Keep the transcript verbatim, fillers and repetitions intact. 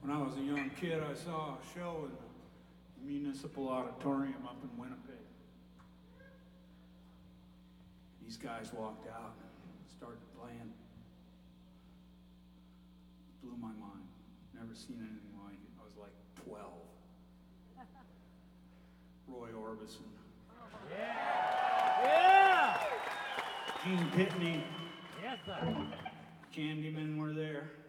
When I was a young kid, I saw a show in the Municipal Auditorium up in Winnipeg. These guys walked out and started playing. Blew my mind. Never seen anything like it. I was like twelve. Roy Orbison. Yeah! Yeah! Gene Pitney. Yes, sir. Candyman were there.